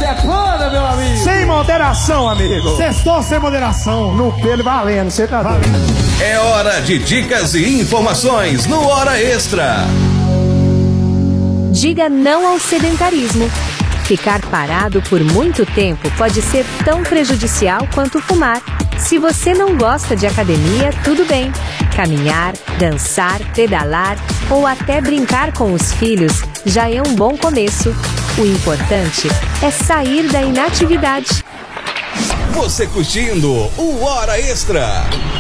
quando, meu amigo? Sem moderação, amigo. Sextou sem moderação. No pelo valendo, você tá doido. É hora de dicas e informações no Hora Extra. Diga não ao sedentarismo. Ficar parado por muito tempo pode ser tão prejudicial quanto fumar. Se você não gosta de academia, tudo bem. Caminhar, dançar, pedalar ou até brincar com os filhos já é um bom começo. O importante é sair da inatividade. Você curtindo o Hora Extra.